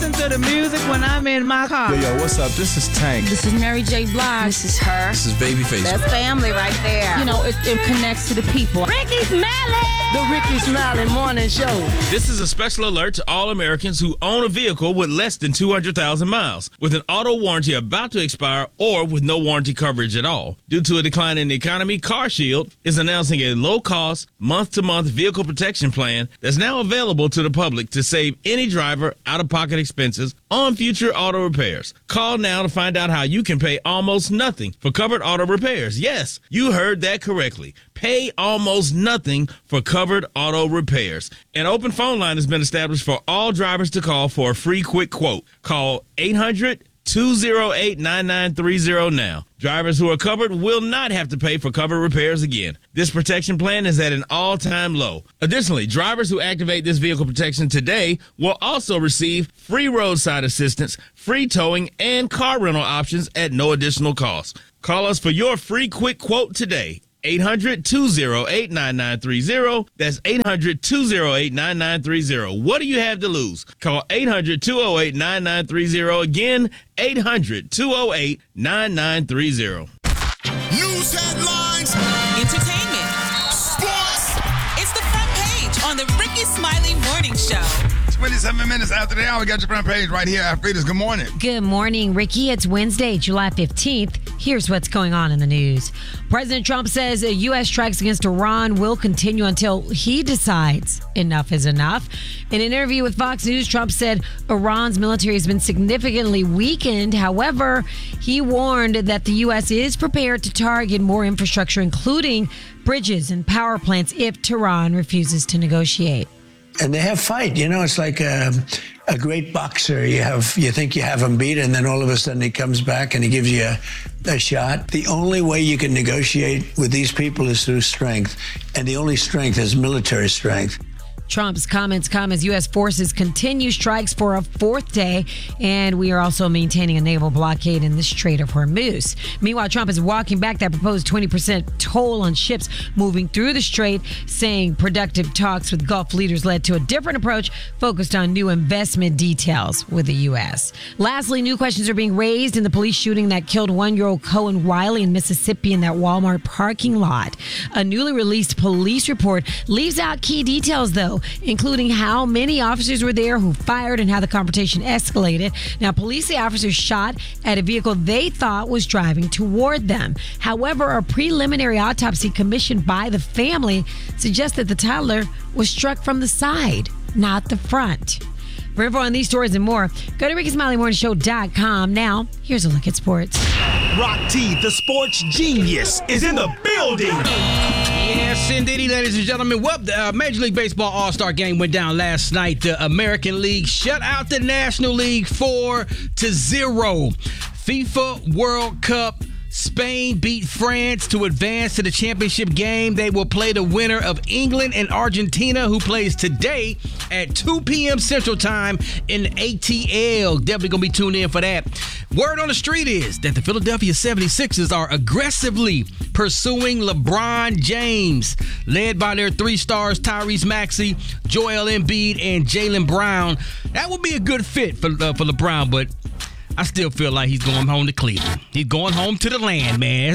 listen to the music when I'm in my car. Yo, what's up? This is Tank. This is Mary J. Blige. This is her. This is Babyface. That's family right there. You know, it connects to the people. Ricky Smiley. The Ricky Smiley Morning Show. This is a special alert to all Americans who own a vehicle with less than 200,000 miles, with an auto warranty about to expire or with no warranty coverage at all. Due to a decline in the economy, CarShield is announcing a low-cost, month-to-month vehicle protection plan that's now available to the public to save any driver out-of-pocket expenses on future auto repairs. Call now to find out how you can pay almost nothing for covered auto repairs. Yes, you heard that correctly. Pay almost nothing for covered auto repairs. An open phone line has been established for all drivers to call for a free quick quote. Call 800-208-9930 now. Drivers who are covered will not have to pay for covered repairs again. This protection plan is at an all-time low. Additionally, drivers who activate this vehicle protection today will also receive free roadside assistance, free towing, and car rental options at no additional cost. Call us for your free quick quote today. 800-208-9930. That's 800-208-9930. What do you have to lose? Call 800-208-9930. Again, 800-208-9930. News headlines. Entertainment. Sports. It's the front page on the Ricky Smiley Morning Show. 27 minutes after the hour, we got your front page right here. Alfreda's, good morning. Good morning, Ricky. It's Wednesday, July 15th. Here's what's going on in the news. President Trump says U.S. strikes against Iran will continue until he decides enough is enough. In an interview with Fox News, Trump said Iran's military has been significantly weakened. However, he warned that the U.S. is prepared to target more infrastructure, including bridges and power plants, if Tehran refuses to negotiate. And they have fight. You know, it's like a great boxer. You think you have him beat, and then all of a sudden he comes back and he gives you a shot. The only way you can negotiate with these people is through strength, and the only strength is military strength. Trump's comments come as U.S. forces continue strikes for a fourth day, and we are also maintaining a naval blockade in the Strait of Hormuz. Meanwhile, Trump is walking back that proposed 20% toll on ships moving through the strait, saying productive talks with Gulf leaders led to a different approach focused on new investment details with the U.S. Lastly, new questions are being raised in the police shooting that killed 1-year-old Cohen Riley in Mississippi in that Walmart parking lot. A newly released police report leaves out key details, though, including how many officers were there, who fired, and how the confrontation escalated. Now, police say officers shot at a vehicle they thought was driving toward them. However, a preliminary autopsy commissioned by the family suggests that the toddler was struck from the side, not the front. For info on these stories and more, go to RickySmileyMorningShow.com. Now, here's a look at sports. Rock T, the sports genius, is in the building. Yes, indeed, ladies and gentlemen. Well, the Major League Baseball All-Star Game went down last night. The American League shut out the National League 4-0. FIFA World Cup. Spain beat France to advance to the championship game. They will play the winner of England and Argentina, who plays today at 2 p.m. Central Time in ATL. Definitely going to be tuned in for that. Word on the street is that the Philadelphia 76ers are aggressively pursuing LeBron James, led by their three stars, Tyrese Maxey, Joel Embiid, and Jaylen Brown. That would be a good fit for LeBron, but I still feel like he's going home to Cleveland. He's going home to the land, man.